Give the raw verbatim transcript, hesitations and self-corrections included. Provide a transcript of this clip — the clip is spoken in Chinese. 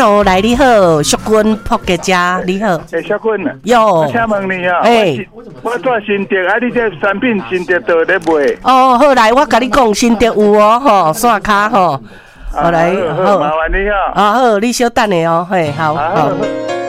Hello， 来你好，淑君朴家家，你好。 诶，小君啊， 哟， 请问你啊， 诶， 我做新店啊，你这产品新店都在卖。 哦，好来，我甲你讲，新竹有哦，吼，线卡吼，好来， 好，麻烦你啊。 啊好，你稍等下哦，嘿，好好。